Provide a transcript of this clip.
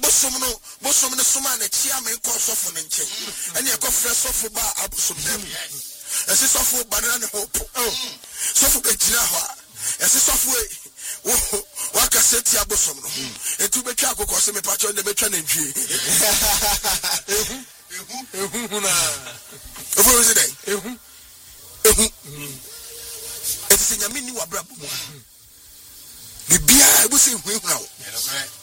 bosom no soma na chia me ko sofo ne nche ene e ko frɛ sofo ba abosom dem ese sofo banana ne hope sofo ka gyina ho a ese sofo wa kaseti abosom no etu betwa akokɔ se me pacho ne betwa na ntwie ehu na ofo se dai ehu ese nyame ni wabra bomo bibia ebusi hu hu na wo